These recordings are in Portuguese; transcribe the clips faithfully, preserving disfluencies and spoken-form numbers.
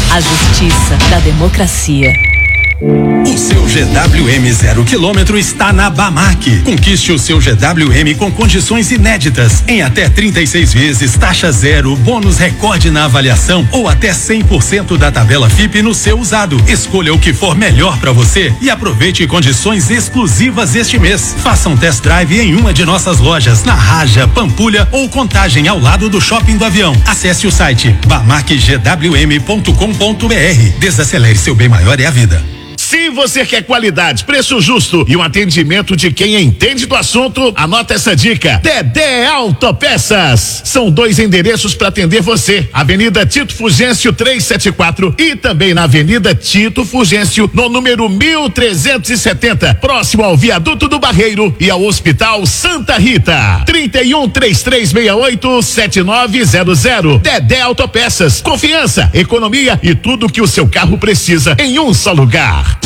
A justiça da democracia. O seu G W M zero quilômetro está na Bamac. Conquiste o seu G W M com condições inéditas, em até trinta e seis vezes, taxa zero, bônus recorde na avaliação ou até cem por cento da tabela F I P no seu usado. Escolha o que for melhor para você e aproveite condições exclusivas este mês. Faça um test drive em uma de nossas lojas, na Raja, Pampulha ou Contagem, ao lado do Shopping do Avião. Acesse o site bamac g w m ponto com ponto b r. Desacelere, seu bem maior é a vida. Se você quer qualidade, preço justo e um atendimento de quem entende do assunto, anota essa dica. Dedé Autopeças. São dois endereços para atender você. Avenida Tito Fugêncio trezentos e setenta e quatro e também na Avenida Tito Fugêncio, no número mil trezentos e setenta, próximo ao Viaduto do Barreiro e ao Hospital Santa Rita. trinta e um, trinta e três sessenta e oito, setenta e nove zero zero. Dedé Autopeças. Confiança, economia e tudo que o seu carro precisa em um só lugar.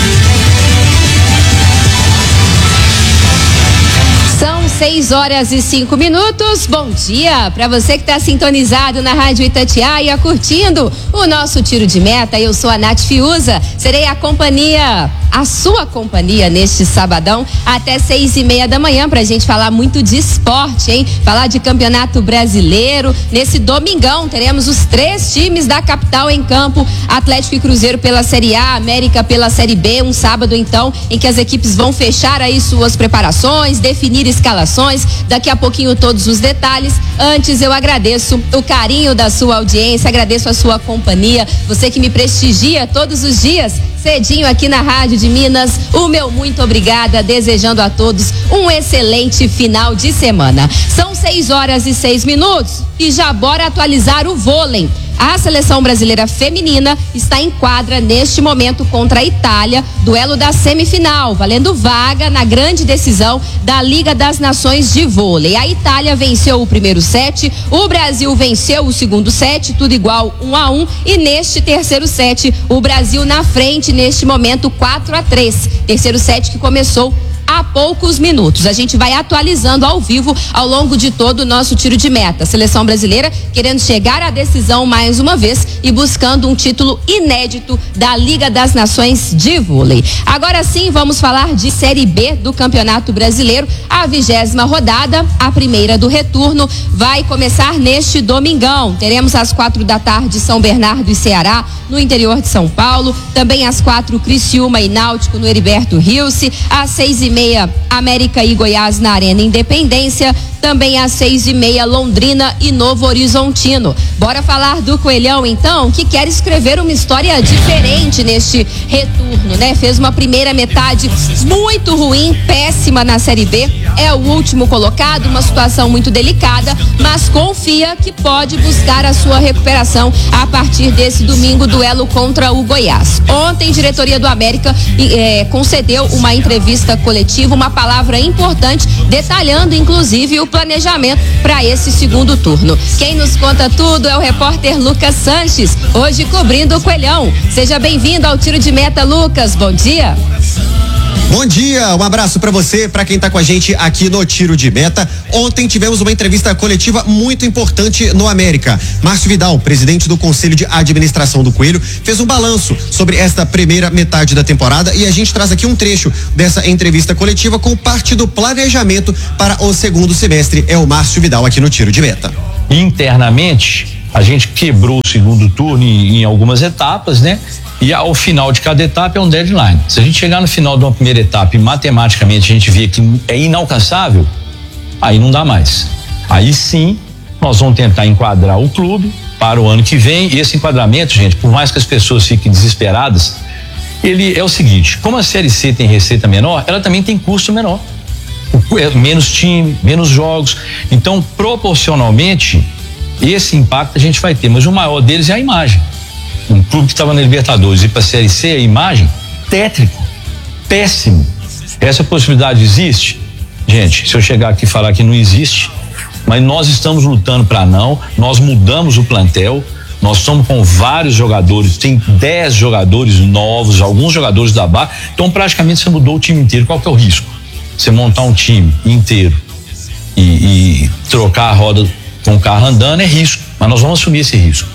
São seis horas e cinco minutos. Bom dia para você que está sintonizado na Rádio Itatiaia, curtindo o nosso Tiro de Meta. Eu sou a Nath Fiuza, serei a companhia, a sua companhia neste sabadão até seis e meia da manhã pra gente falar muito de esporte, hein? Falar de Campeonato Brasileiro. Nesse domingão teremos os três times da capital em campo: Atlético e Cruzeiro pela Série A, América pela Série B. Um sábado então em que as equipes vão fechar aí suas preparações, definir escalações, daqui a pouquinho todos os detalhes. Antes eu agradeço o carinho da sua audiência, agradeço a sua companhia, você que me prestigia todos os dias cedinho aqui na Rádio de Minas. O meu muito obrigada, desejando a todos um excelente final de semana. São seis horas e seis minutos e já bora atualizar o vôlei. A seleção brasileira feminina está em quadra neste momento contra a Itália, duelo da semifinal, valendo vaga na grande decisão da Liga das Nações de Vôlei. A Itália venceu o primeiro set, o Brasil venceu o segundo set, tudo igual um a um, e neste terceiro set, o Brasil na frente neste momento quatro a três. Terceiro set que começou há poucos minutos. A gente vai atualizando ao vivo ao longo de todo o nosso Tiro de Meta. Seleção brasileira querendo chegar à decisão mais uma vez e buscando um título inédito da Liga das Nações de Vôlei. Agora sim, vamos falar de Série B do Campeonato Brasileiro. A vigésima rodada, a primeira do retorno, vai começar neste domingão. Teremos às quatro da tarde São Bernardo e Ceará, no interior de São Paulo. Também às quatro, Criciúma e Náutico, no Heriberto Rilse. Às seis e meia, América e Goiás na Arena Independência. Também às seis e meia, Londrina e Novo Horizontino. Bora falar do Coelhão, então, que quer escrever uma história diferente neste retorno, né? Fez uma primeira metade muito ruim, péssima na Série B. É o último colocado, uma situação muito delicada, mas confia que pode buscar a sua recuperação a partir desse domingo, duelo contra o Goiás. Ontem, diretoria do América eh, concedeu uma entrevista coletiva, uma palavra importante, detalhando, inclusive, o planejamento para esse segundo turno. Quem nos conta tudo é o repórter Lucas Sanches, hoje cobrindo o Coelhão. Seja bem-vindo ao Tiro de Meta, Lucas. Bom dia. Bom dia, um abraço pra você, pra quem tá com a gente aqui no Tiro de Meta. Ontem tivemos uma entrevista coletiva muito importante no América. Márcio Vidal, presidente do Conselho de Administração do Coelho, fez um balanço sobre esta primeira metade da temporada e a gente traz aqui um trecho dessa entrevista coletiva com parte do planejamento para o segundo semestre. É o Márcio Vidal aqui no Tiro de Meta. Internamente, a gente quebrou o segundo turno em, em algumas etapas, né? E ao final de cada etapa é um deadline. Se a gente chegar no final de uma primeira etapa e matematicamente a gente vê que é inalcançável, aí não dá mais. Aí sim, nós vamos tentar enquadrar o clube para o ano que vem. E esse enquadramento, gente, por mais que as pessoas fiquem desesperadas, ele é o seguinte: como a Série C tem receita menor, ela também tem custo menor. Menos time, menos jogos. Então, proporcionalmente, esse impacto a gente vai ter, mas o maior deles é a imagem. Um clube que estava na Libertadores e para a Série C, a imagem, tétrico, péssimo. Essa possibilidade existe? Gente, se eu chegar aqui e falar que não existe, mas nós estamos lutando para não, nós mudamos o plantel, nós estamos com vários jogadores, tem dez jogadores novos, alguns jogadores da base, então praticamente você mudou o time inteiro. Qual que é o risco? Você montar um time inteiro e, e trocar a roda com o carro andando é risco, mas nós vamos assumir esse risco.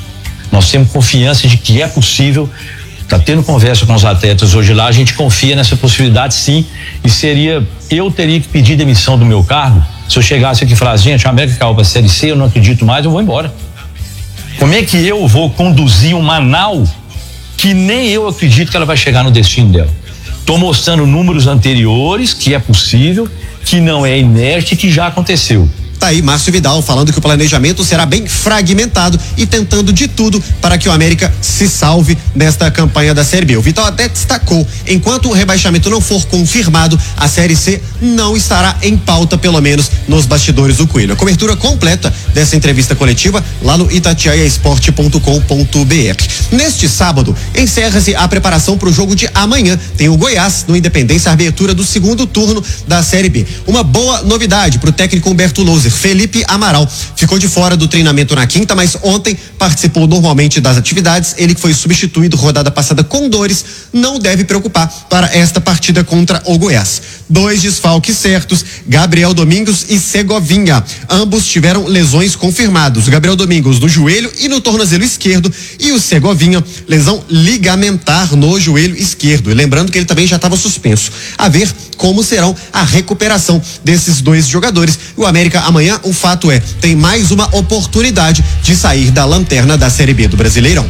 Nós temos confiança de que é possível. Tá tendo conversa com os atletas hoje lá, a gente confia nessa possibilidade sim, e seria, eu teria que pedir demissão do meu cargo se eu chegasse aqui e falasse, gente, a América caiu pra Série C, eu não acredito mais, eu vou embora. Como é que eu vou conduzir uma nau que nem eu acredito que ela vai chegar no destino dela? Tô mostrando números anteriores, que é possível, que não é inerte, que já aconteceu. Tá aí Márcio Vidal falando que o planejamento será bem fragmentado e tentando de tudo para que o América se salve nesta campanha da Série B. O Vidal até destacou, enquanto o rebaixamento não for confirmado, a Série C não estará em pauta, pelo menos nos bastidores do Coelho. A cobertura completa dessa entrevista coletiva lá no itatiaia esporte ponto com ponto b r. Neste sábado, encerra-se a preparação para o jogo de amanhã. Tem o Goiás no Independência, a abertura do segundo turno da Série B. Uma boa novidade para o técnico Humberto Louser. Felipe Amaral ficou de fora do treinamento na quinta, mas ontem participou normalmente das atividades. Ele que foi substituído rodada passada com dores, não deve preocupar para esta partida contra o Goiás. Dois desfalques certos, Gabriel Domingos e Segovinha. Ambos tiveram lesões confirmadas. O Gabriel Domingos no joelho e no tornozelo esquerdo, e o Segovinha, lesão ligamentar no joelho esquerdo. E lembrando que ele também já estava suspenso. A ver como serão a recuperação desses dois jogadores. O América amanhã, o fato é, tem mais uma oportunidade de sair da lanterna da Série B do Brasileirão.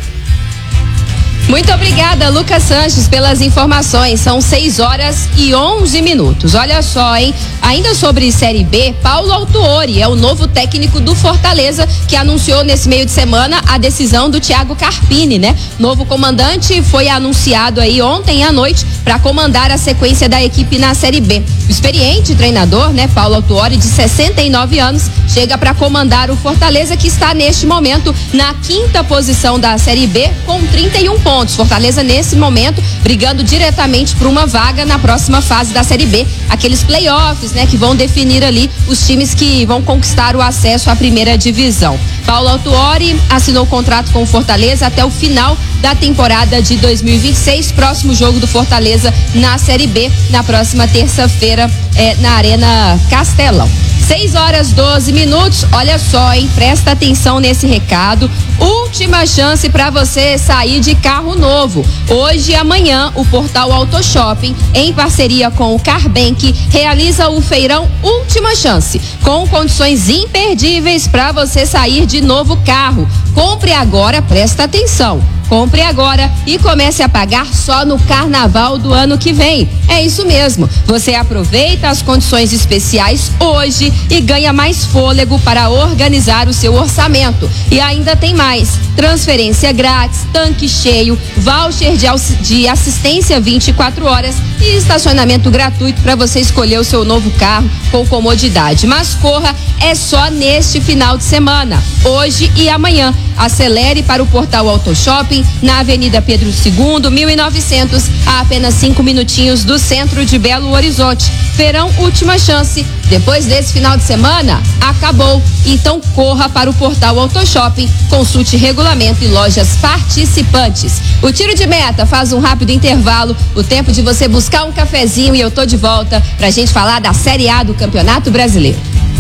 Muito obrigada, Lucas Sanches, pelas informações. São seis horas e onze minutos. Olha só, hein? Ainda sobre Série B, Paulo Autuori é o novo técnico do Fortaleza, que anunciou nesse meio de semana a decisão do Thiago Carpini, né? Novo comandante foi anunciado aí ontem à noite para comandar a sequência da equipe na Série B. O experiente treinador, né, Paulo Autuori, de sessenta e nove anos, chega para comandar o Fortaleza, que está neste momento na quinta posição da Série B com trinta e um pontos. Fortaleza nesse momento brigando diretamente por uma vaga na próxima fase da Série B, aqueles playoffs, né, que vão definir ali os times que vão conquistar o acesso à primeira divisão. Paulo Autuori assinou o contrato com o Fortaleza até o final da temporada de dois mil e vinte e seis. Próximo jogo do Fortaleza na Série B, na próxima terça-feira, é, na Arena Castelão. seis horas doze minutos. Olha só, hein? Presta atenção nesse recado. Última chance para você sair de carro novo. Hoje e amanhã, o portal Auto Shopping, em parceria com o Carbank, realiza o feirão Última Chance, com condições imperdíveis para você sair de novo carro. Compre agora, presta atenção. Compre agora e comece a pagar só no carnaval do ano que vem. É isso mesmo. Você aproveita as condições especiais hoje e ganha mais fôlego para organizar o seu orçamento. E ainda tem mais: transferência grátis, tanque cheio, voucher de, de assistência vinte e quatro horas e estacionamento gratuito para você escolher o seu novo carro com comodidade. Mas corra, é só neste final de semana, hoje e amanhã. Acelere para o portal Auto Shopping, na Avenida Pedro segundo, mil e novecentos, a apenas cinco minutinhos do centro de Belo Horizonte. Feirão Última Chance. Depois desse final de semana, acabou. Então corra para o portal Auto Shopping, consulte regulamento e lojas participantes. O Tiro de Meta faz um rápido intervalo, o tempo de você buscar um cafezinho, e eu tô de volta pra gente falar da Série A do Campeonato Brasileiro.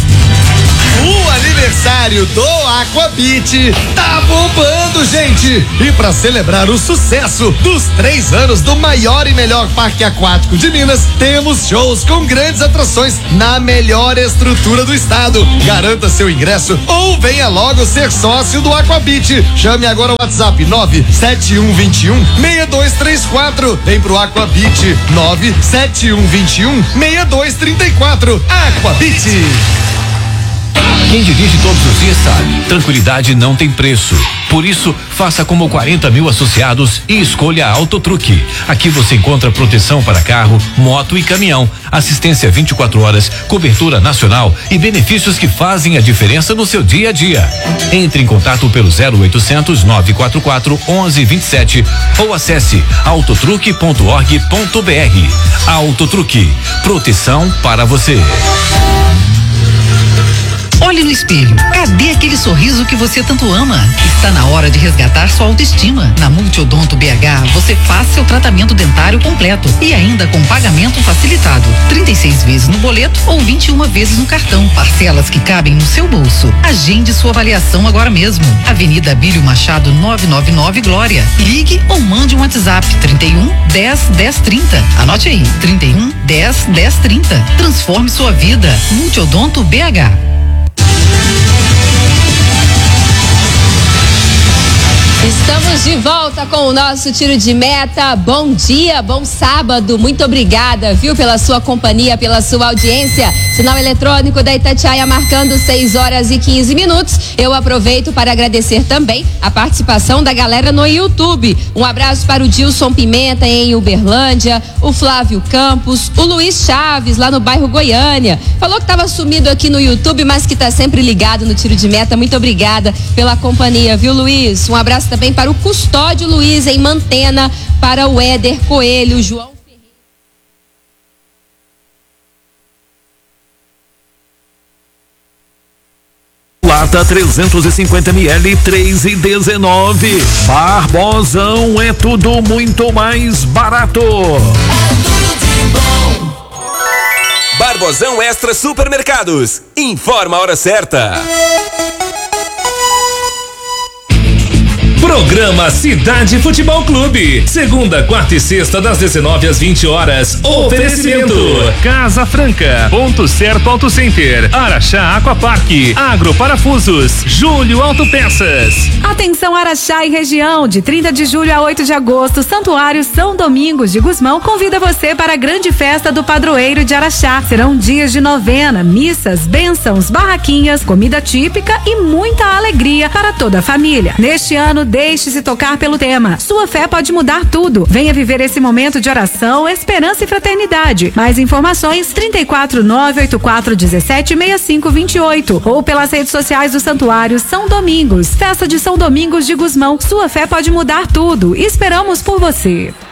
O aniversário do Aquabit tá bombando, gente! E para celebrar o sucesso dos três anos do maior e melhor parque aquático de Minas, temos shows com grandes atrações na melhor estrutura do estado. Garanta seu ingresso ou venha logo ser sócio do Aquabit. Chame agora o WhatsApp nove sete um dois um, seis dois três quatro. Vem pro Aquabit nove sete um dois um, seis dois três quatro. Aquabit. Quem dirige todos os dias sabe, tranquilidade não tem preço. Por isso, faça como quarenta mil associados e escolha a Autotruque. Aqui você encontra proteção para carro, moto e caminhão, assistência vinte e quatro horas, cobertura nacional e benefícios que fazem a diferença no seu dia a dia. Entre em contato pelo zero oitocentos, nove quatro quatro, onze vinte e sete ou acesse autotruque ponto org ponto br. Autotruque, proteção para você. Olhe no espelho. Cadê aquele sorriso que você tanto ama? Está na hora de resgatar sua autoestima. Na Multiodonto B H, você faz seu tratamento dentário completo e ainda com pagamento facilitado. trinta e seis vezes no boleto ou vinte e uma vezes no cartão. Parcelas que cabem no seu bolso. Agende sua avaliação agora mesmo. Avenida Abílio Machado novecentos e noventa e nove Glória. Ligue ou mande um WhatsApp trinta e um, dez, dez, trinta. Anote aí, trinta e um, dez, dez, trinta. Transforme sua vida. Multiodonto B H. Estamos de volta com o nosso tiro de meta. Bom dia, bom sábado. Muito obrigada, viu, pela sua companhia, pela sua audiência. Sinal eletrônico da Itatiaia marcando seis horas e quinze minutos. Eu aproveito para agradecer também a participação da galera no YouTube. Um abraço para o Dilson Pimenta em Uberlândia, o Flávio Campos, o Luiz Chaves lá no bairro Goiânia. Falou que estava sumido aqui no YouTube, mas que está sempre ligado no tiro de meta. Muito obrigada pela companhia, viu, Luiz? Um abraço também para o Custódio Luiz em Mantena, para o Éder Coelho, João Lata trezentos e cinquenta mililitros, três e dezenove. Barbosão é tudo muito mais barato. Barbosão Extra Supermercados. Informa a hora certa. Programa Cidade Futebol Clube. Segunda, quarta e sexta, das dezenove às vinte horas. Oferecimento: Casa Franca, Ponto Certo Auto Center, Araxá Aquapark, Agro Parafusos, Júlio Autopeças. Atenção Araxá e região, de trinta de julho a oito de agosto, Santuário São Domingos de Gusmão convida você para a grande festa do padroeiro de Araxá. Serão dias de novena, missas, bênçãos, barraquinhas, comida típica e muita alegria para toda a família. Neste ano, deixe-se tocar pelo tema. Sua fé pode mudar tudo. Venha viver esse momento de oração, esperança e fraternidade. Mais informações, trinta e quatro, nove oito quatro, dezessete, sessenta e cinco, vinte e oito ou pelas redes sociais do Santuário São Domingos. Festa de São Domingos de Gusmão. Sua fé pode mudar tudo. Esperamos por você.